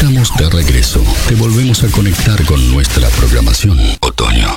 Estamos de regreso. Te volvemos a conectar con nuestra programación.